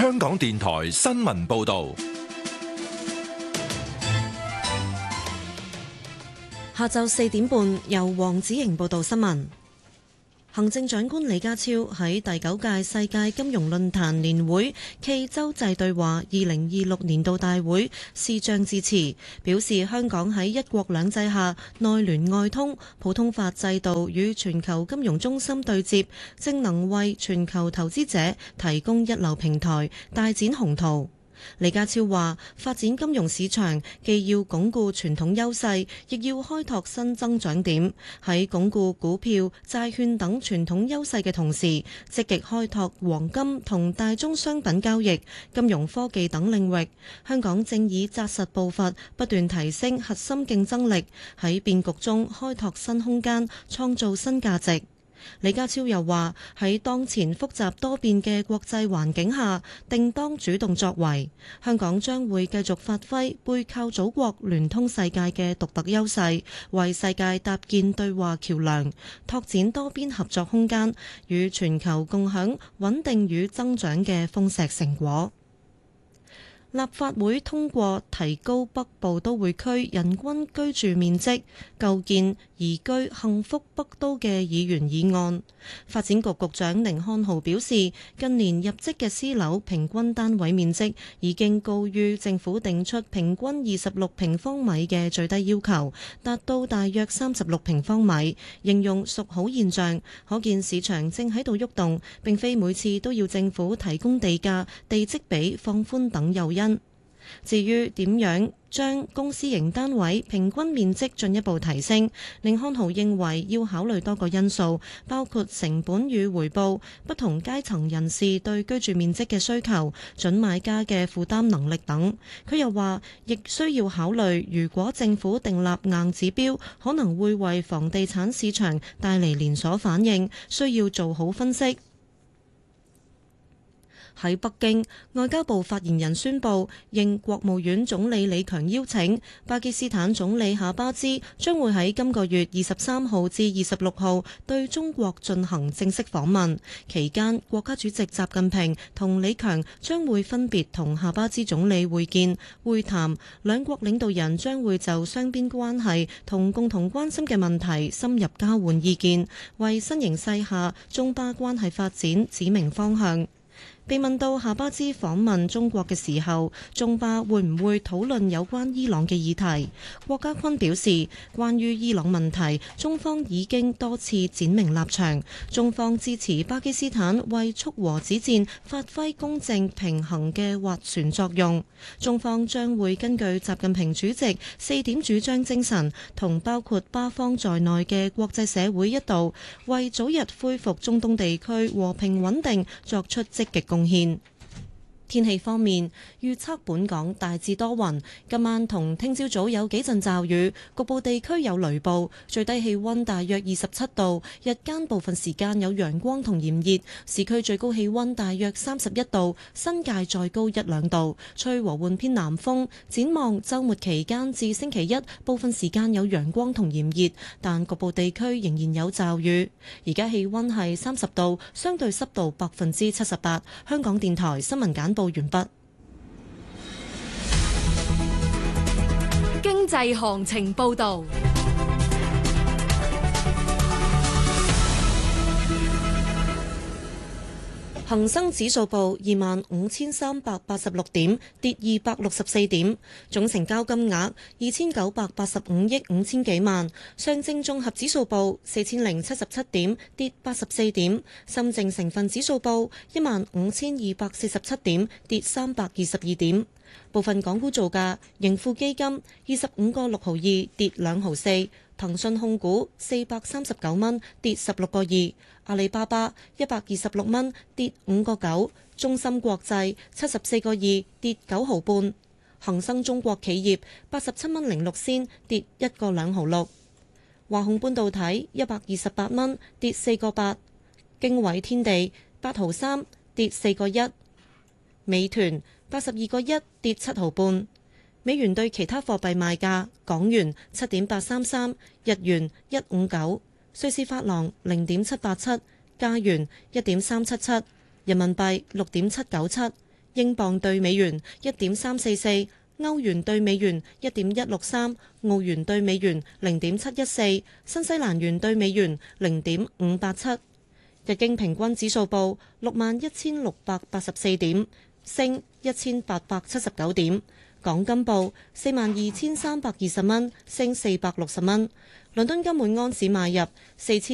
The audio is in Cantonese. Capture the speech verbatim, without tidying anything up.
香港電台新聞報道。 下晝四點半，由黃子瑩報道新聞。行政長官李家超喺第九屆世界金融論壇年會暨洲際對話二零二六年度大會視像致辭，表示香港喺一國兩制下內聯外通，普通法制度與全球金融中心對接，正能為全球投資者提供一流平台，大展宏圖。李家超話：發展金融市場既要鞏固傳統優勢，亦要開拓新增長點。喺鞏固股票、債券等傳統優勢嘅同時，積極開拓黃金同大宗商品交易、金融科技等領域。香港正以紮實步伐，不斷提升核心競爭力，喺變局中開拓新空間，創造新價值。李家超又話：喺當前複雜多變嘅國際環境下，定當主動作為。香港將會繼續發揮背靠祖國、聯通世界嘅獨特優勢，為世界搭建對話橋樑，拓展多邊合作空間，與全球共享穩定與增長嘅豐碩成果。立法會通過提高北部都會區人均居住面積、構建宜居幸福北都嘅議員議案。發展局局長甯漢豪表示，近年入則嘅私樓平均單位面積已經高於政府定出平均二十六平方米嘅最低要求，達到大約三十六平方米，形容屬好現象，可見市場正喺度喐動，並非每次都要政府提供地價、地積比放寬等誘因。至於點樣將公私營單位平均面積進一步提升，甯漢豪認為要考慮多個因素，包括成本與回報、不同階層人士對居住面積嘅需求、準買家嘅負擔能力等。佢又話，亦需要考慮，如果政府訂立硬指標，可能會為房地產市場帶嚟連鎖反應，需要做好分析。喺北京，外交部發言人宣布，應國務院總理李強邀請，巴基斯坦總理夏巴茲將會喺今個月二十三號至二十六號對中國進行正式訪問。期間，國家主席習近平同李強將會分別同夏巴茲總理會見會談，兩國領導人將會就雙邊關係同共同關心嘅問題深入交換意見，為新形勢下中巴關係發展指明方向。被問到夏巴茲訪問中國嘅時候，中巴會唔會討論有關伊朗嘅議題？郭家坤表示，關於伊朗問題，中方已經多次展明立場，中方支持巴基斯坦為促和止戰發揮公正平衡嘅斡旋作用。中方將會根據習近平主席四點主張精神，同包括巴方在內嘅國際社會一道，為早日恢復中東地區和平穩定作出積極貢獻。天氣方面，預測本港大致多雲，今晚同聽朝早有幾陣驟雨，局部地區有雷暴，最低氣溫大約二十七度，日間部分時間有陽光同炎熱，市區最高氣溫大約三十一度，新界再高一兩度，吹和緩偏南風。展望週末期間至星期一，部分時間有陽光同炎熱，但局部地區仍然有驟雨。而家氣溫係三十度，相對濕度百分之七十八。香港電台新聞簡報完畢。 經濟行情報道。 恒生指數報二萬五千三百八十六點，跌二百六十四點，總成交金額二千九百八十五億五千幾萬。上證綜合指數報四千零七十七點，跌八十四點。深證成分指數報一萬五千二百四十七點，跌三百二十二點。部分港股造價：盈富基金二十五個六毫二，跌兩毫四；騰訊控股四百三十九蚊，跌十六個二；阿里巴巴一百二十六蚊，跌五個九；中芯國際七十四個二，跌九毫半；恒生中國企業八十七蚊零六仙，跌一個兩毫六；華虹半導體一百二十八蚊，跌四個八；經緯天地八毫三，跌四個一；美團八十二個一，跌七毫半。美元對其他貨幣賣價：港元七點八三三，日元一五九，瑞士法郎零點七八七，加元一點三七七，人民幣六點七九七， 英鎊對美元一點三四四，歐元對美元一點一六三，澳元對美元零點七一四，新西蘭元對美元零點五八七。日經平均指數報六萬一千六百八十四點，升一千八百七十九點。港金報四萬二千三百二十蚊，升四百六十蚊。倫敦金每安士買入四千